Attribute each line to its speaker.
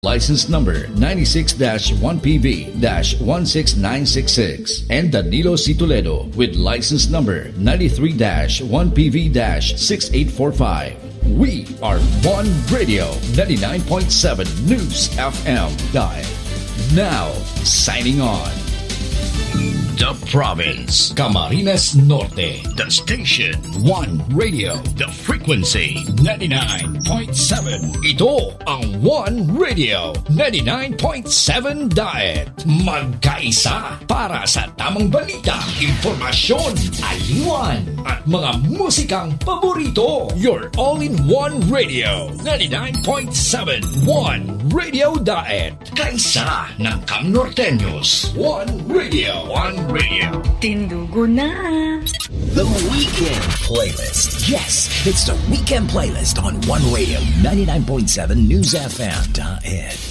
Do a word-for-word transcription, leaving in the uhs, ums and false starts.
Speaker 1: License number ninety-six dash one P V dash one six nine six six, and Danilo C. Toledo with license number ninety-three dash one P V dash six eight four five. We are One Radio ninety-nine point seven News F M Dial. Now, signing on. The Province, Camarines Norte. The station, One Radio. The frequency, ninety-nine point seven. Ito ang One Radio ninety-nine point seven Diet. Magkaisa para sa tamang balita, impormasyon, aliwan, at mga musikang paborito. Your all-in-one Radio ninety-nine point seven. One Radio Diet. Kaisa ng Cam Norteños. One Radio. One Radio.
Speaker 2: Tindugo na.
Speaker 3: The Weekend Playlist. Yes, it's the Weekend Playlist on One Radio ninety-nine point seven News F M. It.